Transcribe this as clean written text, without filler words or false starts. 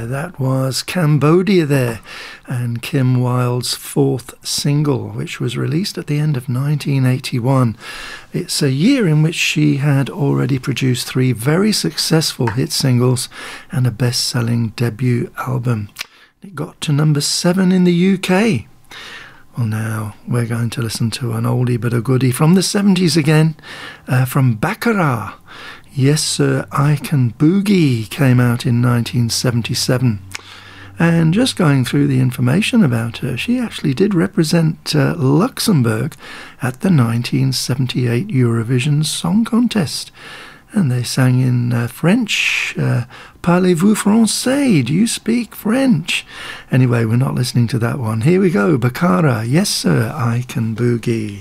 That was Cambodia there, and Kim Wilde's fourth single, which was released at the end of 1981. It's a year in which she had already produced 3 very successful hit singles and a best-selling debut album. It got to number 7 in the UK. Well, now we're going to listen to an oldie but a goodie from the 70s again, from Baccarat. Yes Sir, I Can Boogie came out in 1977. And just going through the information about her, she actually did represent Luxembourg at the 1978 Eurovision Song Contest. And they sang in French. Parlez-vous français? Do you speak French? Anyway, we're not listening to that one. Here we go, Baccarat. Yes Sir, I Can Boogie.